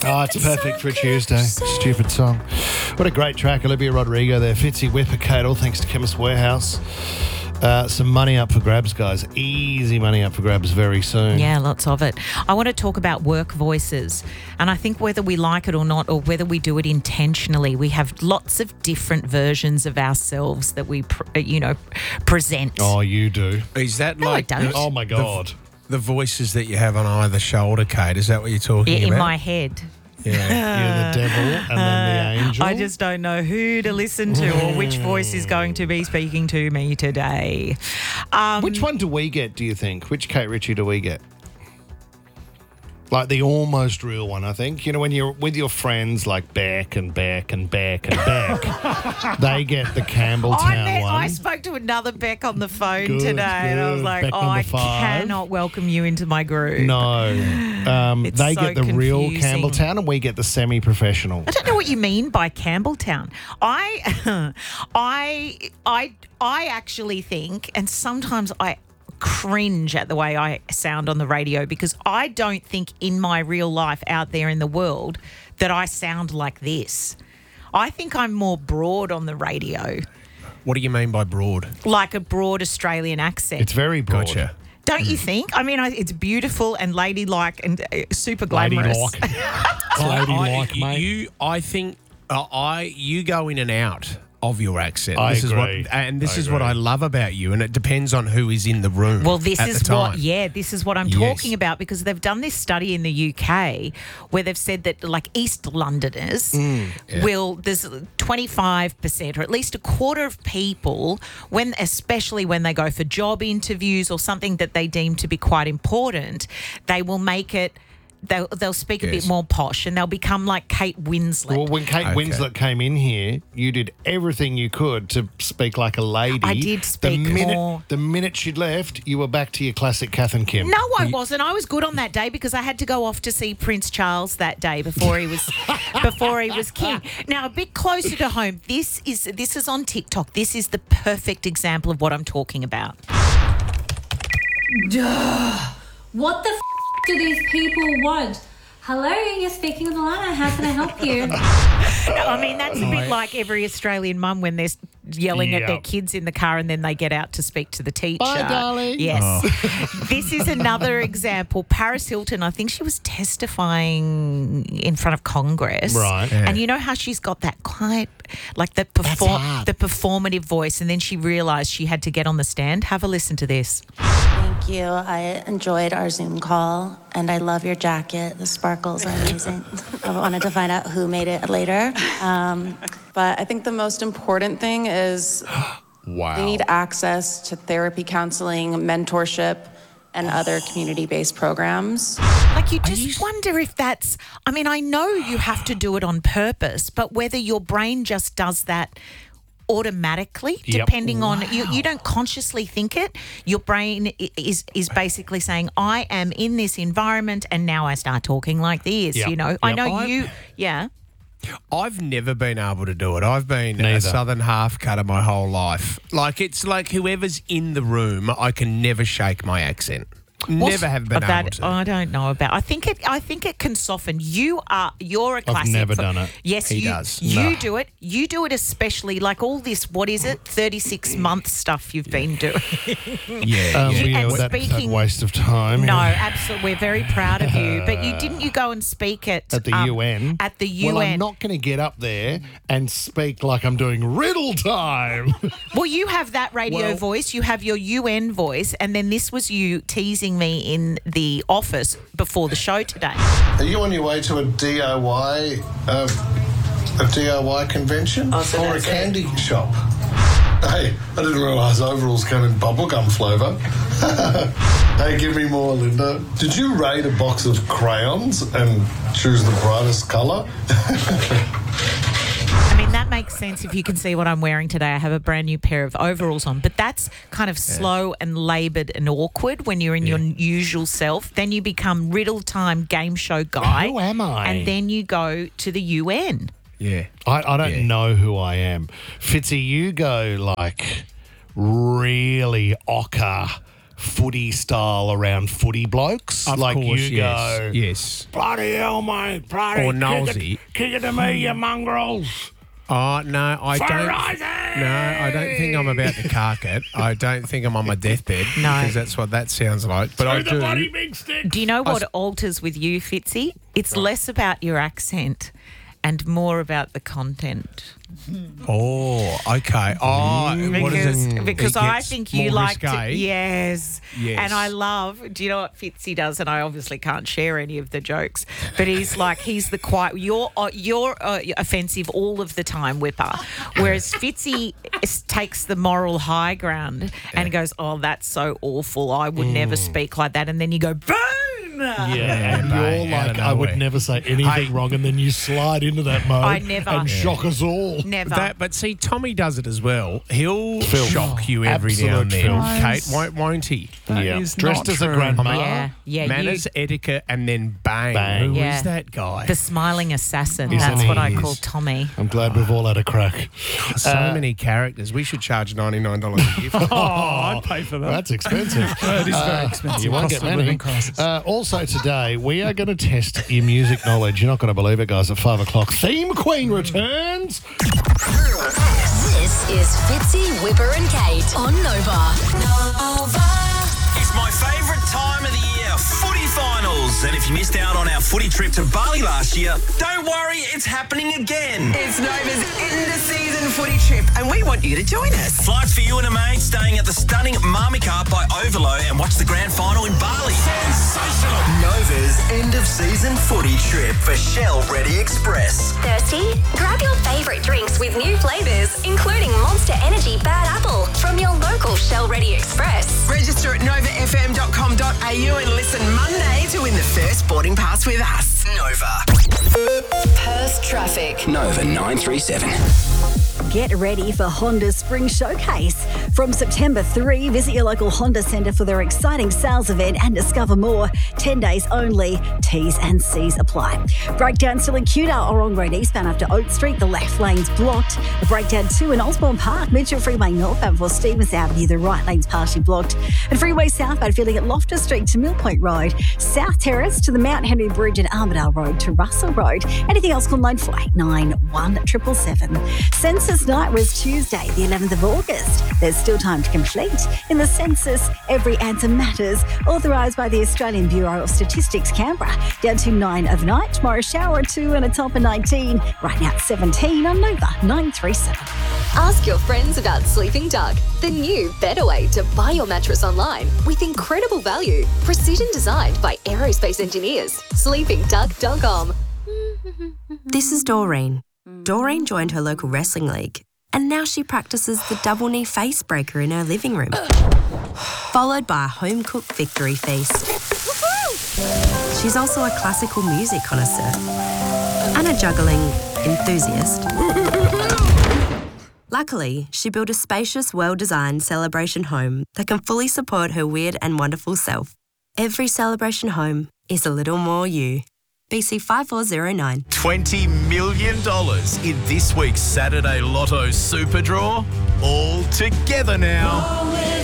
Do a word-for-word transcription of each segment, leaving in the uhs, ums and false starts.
Oh, it's, it's perfect so for a Tuesday. Stupid song. What a great track. Olivia Rodrigo there. Fitzy Whipper, all thanks to Chemist Warehouse. Uh, some money up for grabs, guys. Easy money up for grabs very soon. Yeah, lots of it. I want to talk about work voices. And I think whether we like it or not, or whether we do it intentionally, we have lots of different versions of ourselves that we, pr- you know, present. Oh, you do. Is that No, like... I don't. Oh, my God. The, the voices that you have on either shoulder, Kate, is that what you're talking Yeah, about? in my head. Yeah. You're the devil and then the angel. I just don't know who to listen to or which voice is going to be speaking to me today. Um, Which one do we get, do you think? Which Kate Ritchie do we get? Like the almost real one, I think. You know, when you're with your friends like Beck and Beck and Beck and Beck, they get the Campbelltown I, met, one. I spoke to another Beck on the phone Good, today and I was good. like, Beck oh, number I five. cannot welcome you into my group. No. Um, It's they so get the real confusing. Campbelltown and we get the semi-professional. I don't know what you mean by Campbelltown. I, I, I, I actually think, and sometimes I cringe at the way I sound on the radio because I don't think in my real life out there in the world that I sound like this. I think I'm more broad on the radio, What do you mean by broad? like a broad Australian accent. It's very broad. Gotcha. Don't you think? I mean, I, it's beautiful and ladylike and uh, super glamorous. Ladylike. I, Ladylike, I, mate. You, I think, uh, I you go in and out of your accent. I this agree. Is what, and this I is what agree. I love about you, and it depends on who is in the room. Well, this at is the time. what, yeah, this is what I'm Yes. talking about because they've done this study in the U K where they've said that like East Londoners Mm, will, there's twenty-five percent or at least a quarter of people, when especially when they go for job interviews or something that they deem to be quite important, they will make it, they'll, they'll speak a Yes. bit more posh and they'll become like Kate Winslet. Well, when Kate Okay. Winslet came in here, you did everything you could to speak like a lady. I did speak the minute, more. The minute she'd left, you were back to your classic Kath and Kim. No, I wasn't. I was good on that day because I had to go off to see Prince Charles that day before he was before he was king. Now, a bit closer to home, this is this is on TikTok. This is the perfect example of what I'm talking about. What the f- do these people want? Hello, you're speaking on the line. How can I help you? I mean, that's a bit like every Australian mum when they're yelling at their Yep. kids in the car and then they get out to speak to the teacher. Bye, darling. Yes. This is another example. Paris Hilton, I think she was testifying in front of Congress. Right. Yeah. And you know how she's got that quite, like the, perform- hard. the performative voice, and then she realised she had to get on the stand? Have a listen to this. Thank you. I enjoyed our Zoom call, and I love your jacket. The sparkles are amazing. I wanted to find out who made it later. Um, but I think the most important thing is Wow. they need access to therapy, counseling, mentorship, and other community-based programs. Like, you just wonder if that's, I mean, I know you have to do it on purpose, but whether your brain just does that automatically, Yep. depending on, you, you don't consciously think it. Your brain i- is is basically saying, I am in this environment and now I start talking like this, Yep. you know. I Yep. know I'm- you, yeah. I've never been able to do it. I've been Neither. a southern half cutter my whole life. Like, it's like whoever's in the room, I can never shake my accent. Never have been that, able to. I don't know about. I think it. I think it can soften. You are. You're a I've classic. never for- done it. Yes, He you, does. You No. do it. You do it especially like all this. What is it? Thirty-six month stuff you've been doing. yeah, Um, yeah. yeah, And that, that speaking- waste of time. No, yeah. absolutely. We're very proud of you. But you didn't you go and speak at At the um, U N. At the U N. Well, I'm not going to get up there and speak like I'm doing riddle time. Well, you have that radio Well- voice. You have your U N voice, and then this was you teasing me in the office before the show today. Are you on your way to a D I Y, uh, a D I Y convention Oh, so or a that's it. candy shop? Hey, I didn't realise overalls came in bubblegum flavour. Hey, give me more, Linda. Did you raid a box of crayons and choose the brightest colour? I mean, that makes sense if you can see what I'm wearing today. I have a brand new pair of overalls on, but that's kind of slow and laboured and awkward when you're in your usual self. Then you become riddle time game show guy. Who am I? And then you go to the U N. yeah. I, I don't Yeah. know who I am. Fitzy, you go like really ochre footy style around footy blokes. Of like course, you yes. go, Yes. bloody hell, mate, bloody Or kick nosy. it, kick it to me, you mongrels. Oh, no, I don't. Verizon! No, I don't think I'm about to cark it. I don't think I'm on my deathbed. No. Because that's what that sounds like. But I To the bloody do. big stick. Do you know what alters with you, Fitzy? It's less about your accent and more about the content. Oh, okay. Oh, what Because, is it? because It I gets think you more like risque? to. Yes. Yes. And I love, do you know what Fitzy does? And I obviously can't share any of the jokes, but he's like, he's the quiet, you're, uh, you're uh, offensive all of the time, Whipper. Whereas Fitzy is- takes the moral high ground and goes, oh, that's so awful. I would never speak like that. And then you go, boom. Yeah, and mate, you're out like, of I would nowhere. never say anything I- wrong, and then you slide into that mode I never. and Yeah. shock us all. Never. That, but see, Tommy does it as well. He'll Filth. shock you every now and Absolute then. filth. Kate, won't, won't he? Yeah, is dressed not as a true. grandma. yeah. Yeah. Manners, you, etiquette, and then bang. Bang. Who is Yeah. that guy? the smiling assassin. Isn't That's he? what I call Tommy. I'm glad we've all had a crack. so Uh, many characters. We should charge ninety-nine dollars a year for Oh, I'd pay for that. That's expensive. It is very expensive. You won't Cost get of many. living crisis. Uh, also today, we are going to test your music knowledge. You're not going to believe it, guys. At five o'clock, Theme Queen returns. This is Fitzy, Whipper and Kate on Nova. It's my favourite time of the year, footy finals. And if you missed out on our footy trip to Bali last year, don't worry, it's happening again. It's Nova's end-of-season footy trip, and we want you to join us. Flights for you and a mate staying at the stunning Marmika by Overlow and watch the grand final in Bali. Sensational! Nova's end-of-season footy trip for Shell Ready Express. Thirsty? Grab your favourite drinks with new flavours, including Monster Energy Bad Apple from your local Shell Ready Express. Register at nova f m dot com dot a u and listen Monday to win the first boarding pass with us. Nova. Perth traffic. Nova nine three seven. Get ready for Honda's Spring Showcase. From September third, visit your local Honda Centre for their exciting sales event and discover more. ten days only. T's and C's apply. Breakdown still in Cudar, Orong Road eastbound after Oak Street. The left lane's blocked. A breakdown two in Osborne Park. Mitchell Freeway northbound for Stevens Avenue. The right lane's partially blocked. And Freeway southbound feeling at Loftus Street to Mill Point Road. South Terrace to the Mount Henry Bridge and Armidale Road to Russell Road. Anything else, call nine four eight nine, one seven seven seven. Census night was Tuesday, the eleventh of August. There's still time to complete. In the census, every answer matters. Authorised by the Australian Bureau of Statistics, Canberra. Down to nine overnight. Tomorrow, shower two and a top of nineteen. Right now, seventeen on Nova nine three seven. Ask your friends about Sleeping Duck, the new, better way to buy your mattress online with incredible value. Precision designed by aerospace engineers. sleeping duck dot com. This is Doreen. Doreen joined her local wrestling league, and now she practices the double knee face breaker in her living room, followed by a home-cooked victory feast. She's also a classical music connoisseur and a juggling enthusiast. Luckily, she built a spacious, well-designed celebration home that can fully support her weird and wonderful self. Every celebration home is a little more you. B C five four zero nine. twenty million dollars in this week's Saturday Lotto Super Draw. All together now.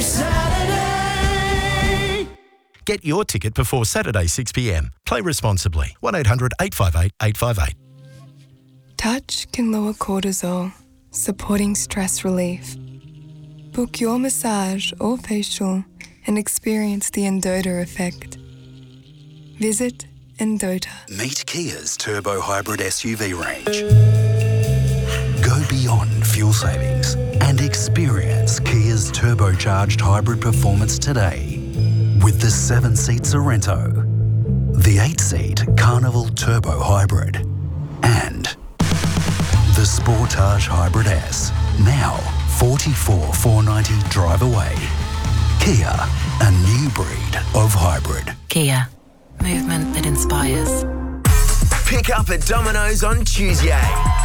Get your ticket before Saturday six p m. Play responsibly. one eight hundred eight five eight eight five eight. Touch can lower cortisol, supporting stress relief. Book your massage or facial and experience the Endota effect. Visit Endota. Meet Kia's turbo hybrid S U V range. Go beyond fuel savings and experience Kia's turbocharged hybrid performance today with the seven-seat Sorrento, the eight-seat Carnival Turbo Hybrid, and the Sportage Hybrid S. Now forty-four thousand four hundred ninety drive away. Kia, a new breed of hybrid. Kia. Movement that inspires. Pick up at Domino's on Tuesday.